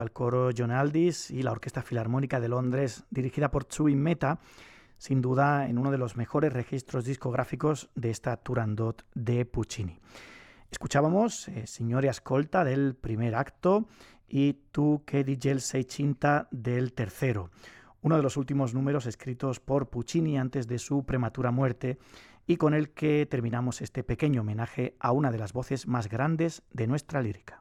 al coro John Aldis y la Orquesta Filarmónica de Londres, dirigida por Zubin Mehta, sin duda en uno de los mejores registros discográficos de esta Turandot de Puccini. Escuchábamos Signore Ascolta del primer acto y Tu che di gel sei cinta del tercero, uno de los últimos números escritos por Puccini antes de su prematura muerte y con el que terminamos este pequeño homenaje a una de las voces más grandes de nuestra lírica.